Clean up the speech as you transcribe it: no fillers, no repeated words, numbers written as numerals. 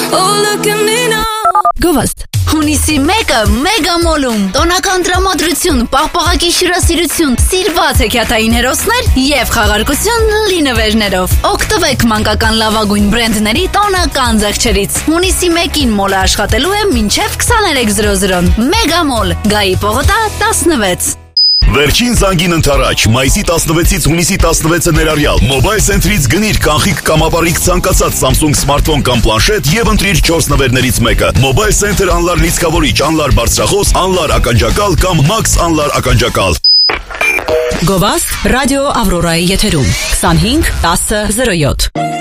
Գովաստ Հունիսի 1-ը Մեգամոլում տոնական տրամադրություն, պաղպաղակի հյուրասիրություն, սիրված հեքիաթային հերոսներ եւ խաղարկություն լի նվերներով։ Օգտվեք մանկական լավագույն բրենդների տոնական զեղչերից։ Հունիսի 1-ին մոլը աշխատելու է մինչև 23:00-ն։ Մեգամոլ, Գայի պողոտա 16։ Վերջին զանգին ընթരാճ, մայիսի 16-ից հունիսի 16-ը ներառյալ Mobile Center-ից գնիր կանխիկ կամ ապարիկ ցանկացած Samsung սմարթֆոն կամ պլանշետ եւ ընտրիր 4 նվերներից մեկը։ Mobile Center անլար լիցքավորիչ, անլար բարձրախոս, անլար ականջակալ կամ Max անլար ականջակալ։ Գովաստ ռադիո Ավրորայի եթերում 25 10 07